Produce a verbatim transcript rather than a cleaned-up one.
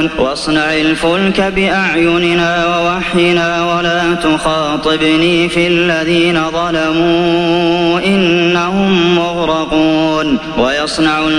واصنع الفلك بأعيننا ووحينا ولا تخاطبني في الذين ظلموا إنهم مغرقون ويصنع